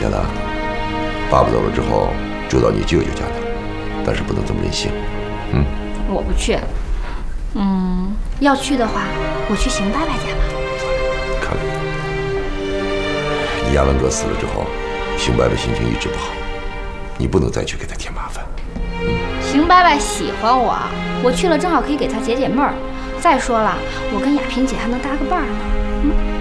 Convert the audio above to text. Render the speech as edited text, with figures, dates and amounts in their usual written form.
天呐，爸爸走了之后住到你舅舅家去，但是不能这么任性。 我不去。要去的话，我去邢伯伯家吧。 看看你亚文哥死了之后，邢伯伯心情一直不好，你不能再去给他添麻烦。 邢伯伯喜欢我，我去了正好可以给他解解闷儿。再说了，我跟亚萍姐还能搭个伴儿呢。